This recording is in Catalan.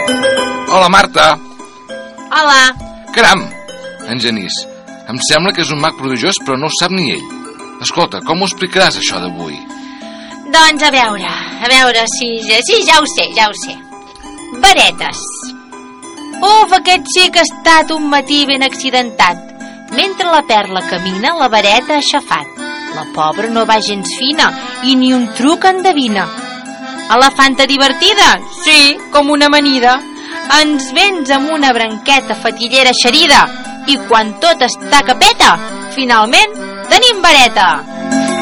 Hola, Marta. Hola. Caram, en Genís, em sembla que és un mag prodigiós, però no ho sap ni ell. Escolta, com ho explicaràs, això d'avui? Doncs a veure si ja ho sé. Varetes. Uf, aquest sí que ha estat un matí ben accidentat. Mentre la perla camina, la vareta ha aixafat. La pobra no va gens fina i ni un truc endevina. Elefanta divertida? Sí, com una amanida. Ens vens amb una branqueta fatillera eixerida i quan tot està que peta, finalment tenim vareta.